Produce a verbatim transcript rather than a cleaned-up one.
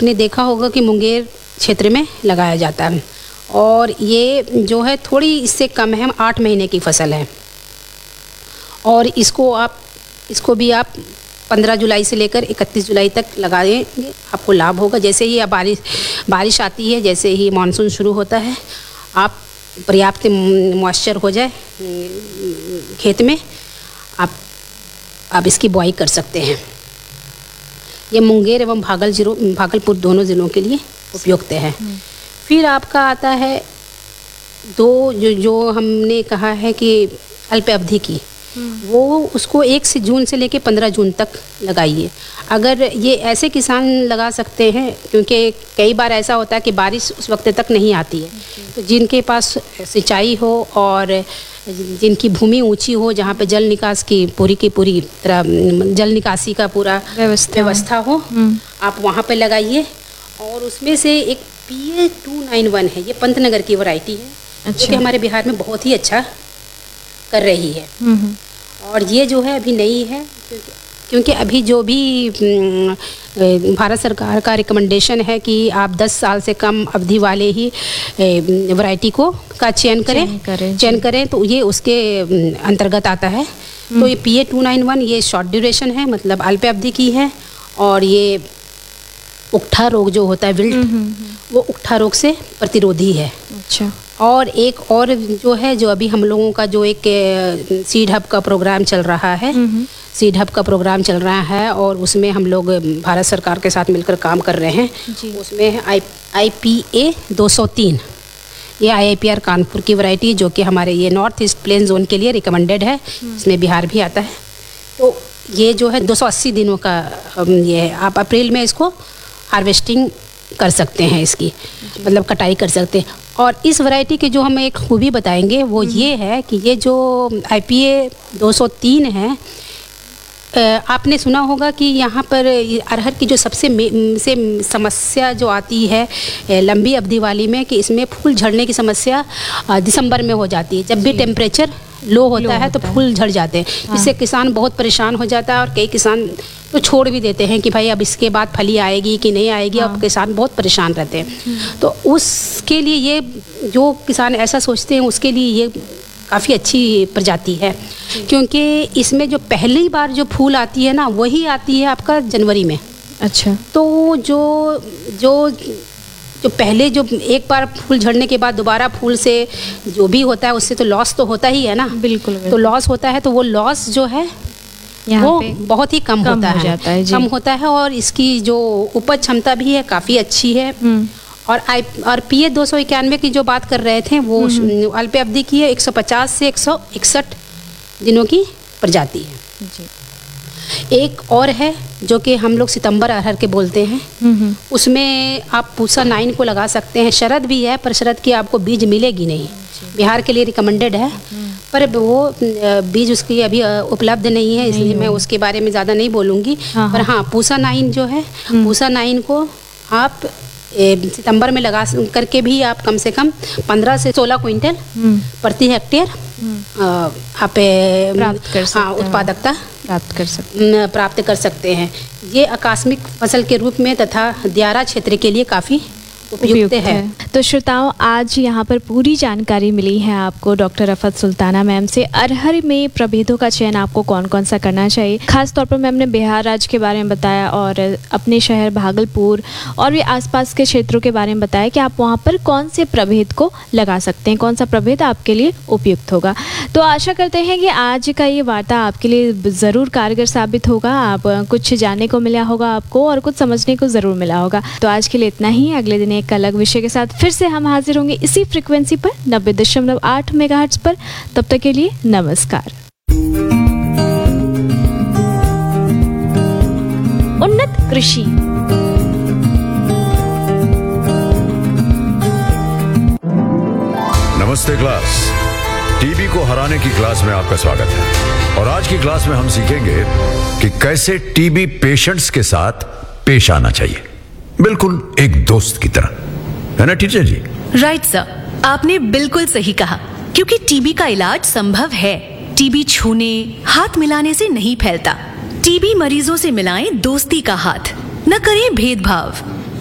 आपने देखा होगा कि मुंगेर क्षेत्र में लगाया जाता है, और ये जो है थोड़ी इससे कम है, आठ महीने की फसल है। और इसको आप इसको भी आप पंद्रह जुलाई से लेकर इकतीस जुलाई तक लगाएंगे, आपको लाभ होगा। जैसे ही अब बारिश बारिश आती है, जैसे ही मानसून शुरू होता है, आप पर्याप्त मॉइस्चर हो जाए खेत में, आप आप इसकी बुआई कर सकते हैं। ये मुंगेर एवं भागल जिलो भागलपुर दोनों ज़िलों के लिए उपयुक्त है। फिर आपका आता है दो जो जो हमने कहा है कि अल्प अवधि की, वो उसको एक से जून से लेके पंद्रह जून तक लगाइए। अगर ये ऐसे किसान लगा सकते हैं, क्योंकि कई बार ऐसा होता है कि बारिश उस वक्त तक नहीं आती है, तो जिनके पास सिंचाई हो और जिनकी भूमि ऊंची हो, जहाँ पे जल निकास की पूरी की पूरी तरह जल निकासी का पूरा व्यवस्था व्यवस्था हो, आप वहाँ पे लगाइए। और उसमें से एक P A to nine one है, ये पंतनगर की वैरायटी है, अच्छा। जो कि हमारे बिहार में बहुत ही अच्छा कर रही है। और ये जो है अभी नई है, क्योंकि अभी जो भी भारत सरकार का रिकमेंडेशन है कि आप दस साल से कम अवधि वाले ही वैरायटी को का चयन करें चयन करें, चयन करें तो ये उसके अंतर्गत आता है। तो ये P A to nine one ये शॉर्ट ड्यूरेशन है, मतलब अल्प अवधि की है, और ये उकठा रोग जो होता है विल्ट, वो उकठा रोग से प्रतिरोधी है। अच्छा। और एक और जो है, जो अभी हम लोगों का जो एक सीड हब का प्रोग्राम चल रहा है, सीड हब का प्रोग्राम चल रहा है, और उसमें हम लोग भारत सरकार के साथ मिलकर काम कर रहे हैं। उसमें है आई आई पी ए दो सौ तीन, ये आई आई पी आर कानपुर की वैरायटी, जो कि हमारे ये नॉर्थ ईस्ट प्लेन जोन के लिए रिकमेंडेड है, इसमें बिहार भी आता है। तो ये जो है दो सौ अस्सी दिनों का ये है, आप अप्रैल में इसको हार्वेस्टिंग कर सकते हैं, इसकी मतलब कटाई कर सकते हैं। और इस वैरायटी की जो हम एक खूबी बताएंगे वो ये है कि ये जो आई पी ए दो सौ तीन है, आपने सुना होगा कि यहाँ पर अरहर की जो सबसे से समस्या जो आती है लंबी अवधि वाली में, कि इसमें फूल झड़ने की समस्या दिसंबर में हो जाती है। जब भी टेम्परेचर लो होता लो है होता तो है। फूल झड़ जाते हैं, हाँ। इससे किसान बहुत परेशान हो जाता है, और कई किसान तो छोड़ भी देते हैं कि भाई अब इसके बाद फली आएगी कि नहीं आएगी, हाँ। अब किसान बहुत परेशान रहते हैं। तो उसके लिए ये जो किसान ऐसा सोचते हैं, उसके लिए ये काफ़ी अच्छी प्रजाति है, क्योंकि इसमें जो पहली बार जो फूल आती है ना, वही आती है आपका जनवरी में। अच्छा। तो जो जो जो पहले जो एक बार फूल झड़ने के बाद दोबारा फूल से जो भी होता है, उससे तो लॉस तो होता ही है ना। बिल्कुल, बिल्कुल। तो लॉस होता है, तो वो लॉस जो है वो बहुत ही कम, कम होता हो है, जाता है कम होता है। और इसकी जो उपज क्षमता भी है काफ़ी अच्छी है। और आई और पी ए दो सौ इक्यानवे की जो बात कर रहे थे, वो अल्प अवधि की है, एक सौ पचास से एक सौ इकसठ दिनों की प्रजाति है जी। एक और है जो कि हम लोग सितंबर अरहर के बोलते हैं, उसमें आप पूसा नाइन को लगा सकते हैं। शरद भी है, पर शरद की आपको बीज मिलेगी नहीं, बिहार के लिए रिकमेंडेड है, पर वो बीज उसकी अभी उपलब्ध नहीं है, इसलिए मैं उसके बारे में ज़्यादा नहीं बोलूँगी। पर हाँ, पूसा नाइन जो है, पूसा नाइन को आप सितंबर में लगा करके भी आप कम से कम पंद्रह से सोलह क्विंटल प्रति हेक्टेयर आप प्राप्त कर सकते हाँ उत्पादकता प्राप्त कर सकते प्राप्त कर सकते हैं। ये आकस्मिक फसल के रूप में तथा दियारा क्षेत्र के लिए काफ़ी उपयुक्त है। तो श्रोताओं, आज यहाँ पर पूरी जानकारी मिली है आपको डॉक्टर रफत सुल्ताना मैम से। अरहर में प्रभेदों का चयन आपको कौन कौन सा करना चाहिए, खास तौर पर मैम ने बिहार राज्य के बारे में बताया, और अपने शहर भागलपुर और भी आसपास के क्षेत्रों के बारे में बताया कि आप वहाँ पर कौन से प्रभेद को लगा सकते हैं, कौन सा प्रभेद आपके लिए उपयुक्त होगा। तो आशा करते हैं कि आज का ये वार्ता आपके लिए ज़रूर कारगर साबित होगा, आप कुछ जानने को मिला होगा आपको, और कुछ समझने को ज़रूर मिला होगा। तो आज के लिए इतना ही। अगले दिन एक अलग विषय के साथ फिर से हम हाजिर होंगे इसी फ्रीक्वेंसी पर नब्बे दशमलव आठ मेगाहर्ट्ज पर। तब तक के लिए नमस्कार। उन्नत कृषि। नमस्ते क्लास, टीबी को हराने की क्लास में आपका स्वागत है। और आज की क्लास में हम सीखेंगे कि कैसे टीबी पेशेंट्स के साथ पेश आना चाहिए, बिल्कुल एक दोस्त की तरह, है ना टीचर जी? राइट सर, आपने बिल्कुल सही कहा, क्योंकि टीबी का इलाज संभव है। टीबी छूने, हाथ मिलाने से नहीं फैलता। टीबी मरीजों से मिलाएं दोस्ती का हाथ, न करें भेदभाव।